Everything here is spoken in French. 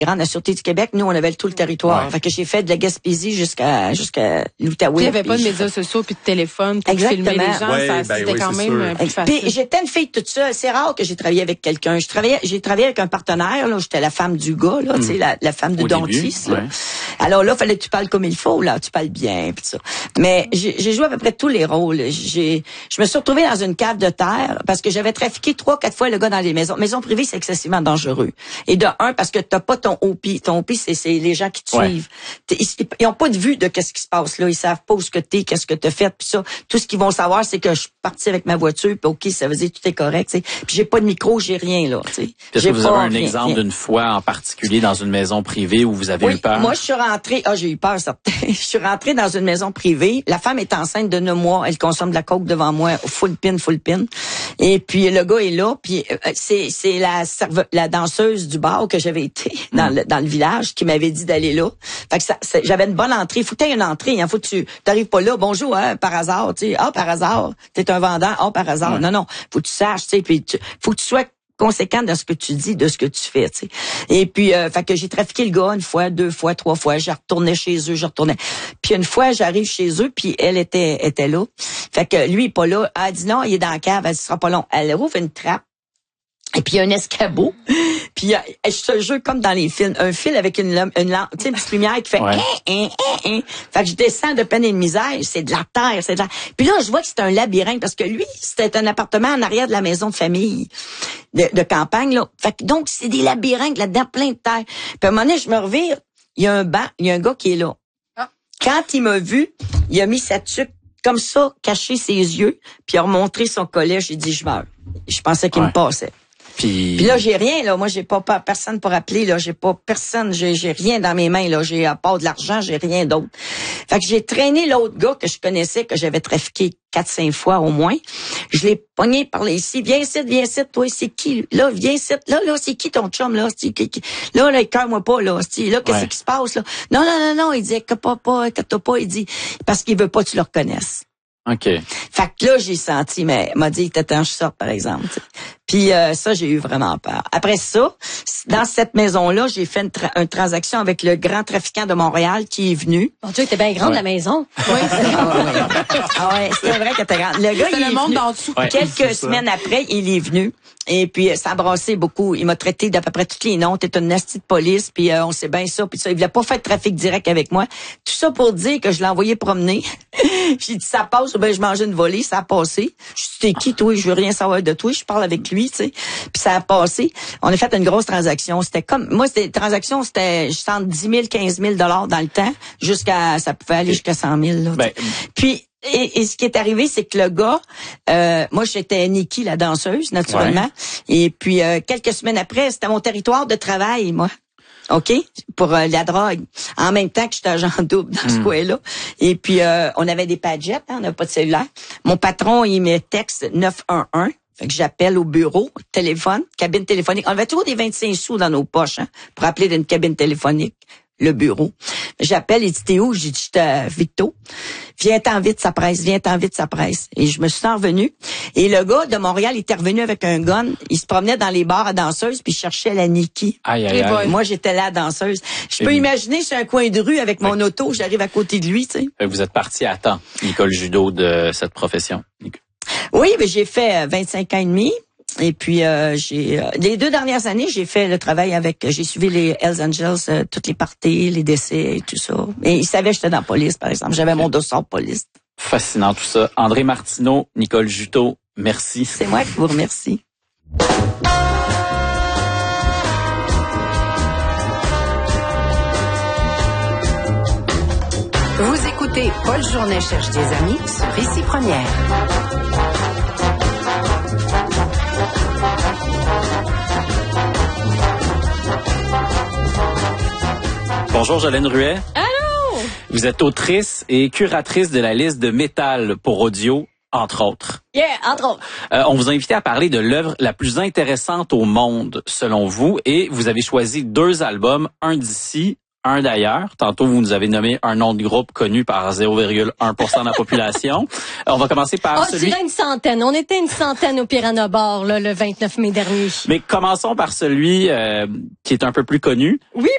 grande, la Sûreté du Québec, nous, on avait tout le territoire. Fait que j'ai fait de la Gaspésie jusqu'à l'Outaouais. Il n'y avait pas de médias sociaux puis de téléphone pour filmer les gens. C'était quand même plus facile. Puis j'étais une fille toute seule. C'est rare que j'ai travaillé avec quelqu'un. J'ai travaillé avec un partenaire, là. J'étais la femme du gars, là, tu sais, la femme du dentiste, là. Alors là, fallait que tu parles comme il faut, là. Tu parles bien, pis ça. Mais j'ai joué à peu près tous les rôles. Je me suis retrouvée dans une cave de terre parce que j'avais trafiqué 3-4 fois le gars dans les maisons. Maisons privées, c'est excessivement dangereux. Et de un, parce que t'as pas ton OP. Ton OP, c'est les gens qui te suivent. Ils ont pas de vue de qu'est-ce qui se passe là. Ils savent pas où ce que t'es, qu'est-ce que t'as fait, puis ça. Tout ce qu'ils vont savoir, c'est que je suis partie avec ma voiture, puis OK, ça veut dire tout est correct, tu sais. Puis j'ai pas de micro, j'ai rien, là, tu sais. Est-ce que vous avez un exemple d'une fois en particulier dans une maison privée où vous avez eu peur? Moi, je suis rentrée, j'ai eu peur, certain. Je suis rentrée dans une maison privée. La femme est enceinte de 9 mois. Elle consomme de la coke devant moi, full pin. Et puis, le gars est là, puis c'est la danseuse du bar que j'avais été dans le village qui m'avait dit d'aller là. Fait que j'avais une bonne entrée. Faut que tu aies une entrée, hein. Faut que tu t'arrives pas là, bonjour, hein, par hasard, tu sais. Par hasard. T'es un vendeur, par hasard. Non. Faut que tu saches, tu sais, puis faut que tu sois conséquent de ce que tu dis, de ce que tu fais, tu sais. Et puis, fait que j'ai trafiqué le gars 1 fois, 2 fois, 3 fois. Je retournais chez eux, Puis une fois, j'arrive chez eux, puis elle était là. Fait que lui, il est pas là. Elle dit non, il est dans la cave, elle sera pas long. Elle rouvre une trappe. Et puis il y a un escabeau. Puis je te jure comme dans les films, un fil avec une lampe, tu sais, une petite lumière qui fait Fait que je descends de peine et de misère, c'est de la terre, Puis là, je vois que c'est un labyrinthe parce que lui, c'était un appartement en arrière de la maison de famille de campagne là. Fait que donc c'est des labyrinthes là-dedans plein de terre. Puis à un moment donné, je me revire, il y a un banc, il y a un gars qui est là. Quand il m'a vu, il a mis sa tuque comme ça, caché ses yeux, puis il a remontré son collet, j'ai dit je meurs. Je pensais qu'il me passait. Puis là, j'ai rien, là. Moi, j'ai pas personne pour appeler, là. J'ai pas personne. J'ai rien dans mes mains, là. J'ai, à part de l'argent, j'ai rien d'autre. Fait que j'ai traîné l'autre gars que je connaissais, que j'avais trafiqué 4-5 fois au moins. Je l'ai pogné par là ici. Viens ici, toi, c'est qui? Là, viens ici. Là, c'est qui ton chum, là? Là, écoeure-moi pas, là. Là, qu'est-ce qui se passe, là? Non. Il dit, écoute-toi pas. Il dit, parce qu'il veut pas que tu le reconnaisses. OK. Fait que là, j'ai senti, mais m'a dit, t'attends, je sors, par exemple. T'sais. Puis ça, j'ai eu vraiment peur. Après ça, dans cette maison-là, j'ai fait une transaction avec le grand trafiquant de Montréal qui est venu. Mon Dieu, était bien grande la maison. Oui, c'était vrai que t'es grande. Le gars, il est venu. En dessous. Quelques semaines après, il est venu. Et puis, ça a brassé beaucoup. Il m'a traité d'à peu près tous les noms. T'es une nasty de police, puis on sait bien ça, puis ça. Il voulait pas faire de trafic direct avec moi. Tout ça pour dire que je l'ai envoyé promener. J'ai dit, ça passe, ou bien je mangeais une volée, ça a passé. Je dis, t'es qui, toi? Je veux rien savoir de toi. Je parle avec lui, tu sais. Puis ça a passé. On a fait une grosse transaction. C'était comme, moi, c'était je sens 10 000, 15 000 $ dans le temps, ça pouvait aller jusqu'à 100 000, là. Puis, et ce qui est arrivé, c'est que le gars, moi j'étais Nikki, la danseuse, naturellement. Et puis quelques semaines après, c'était mon territoire de travail, moi. OK? Pour la drogue. En même temps que j'étais agent double dans ce coin-là. Et puis on avait des padgettes, on n'avait pas de cellulaire. Mon patron, il me texte 911. Fait que j'appelle au bureau, téléphone, cabine téléphonique. On avait toujours des 25 sous dans nos poches, pour appeler d'une cabine téléphonique. Le bureau. J'appelle, il dit, t'es où? J'ai dit, j'étais à Victo. Viens-t'en vite, ça presse. Et je me suis revenue. Et le gars de Montréal, il était revenu avec un gun. Il se promenait dans les bars à danseuses, puis il cherchait la Nikki. Aïe. Moi, j'étais la danseuse. Je peux imaginer sur un coin de rue avec mon auto, j'arrive à côté de lui, tu sais. Vous êtes parti à temps, Nicole Judeau, de cette profession. Oui, mais j'ai fait 25 ans et demi. Et puis les 2 dernières années, j'ai fait le travail j'ai suivi les Hells Angels, toutes les parties, les décès et tout ça. Et ils savaient que j'étais dans la police, par exemple. J'avais mon dossier de police. Fascinant tout ça. André Martineau, Nicole Juteau, merci. C'est moi qui vous remercie. Vous écoutez Paul Journet cherche des amis sur Ici Première. Bonjour Jolène Ruet. Allô? Vous êtes autrice et curatrice de la liste de métal pour audio, entre autres. Yeah, entre autres. On vous a invité à parler de l'œuvre la plus intéressante au monde, selon vous, et vous avez choisi 2 albums, un d'ici, un d'ailleurs. Tantôt, vous nous avez nommé un nom de groupe connu par 0,1% de la population. On va commencer par celui... Je dirais une centaine. On était une centaine au Piranha Bar, là, le 29 mai dernier. Mais commençons par celui qui est un peu plus connu. Oui,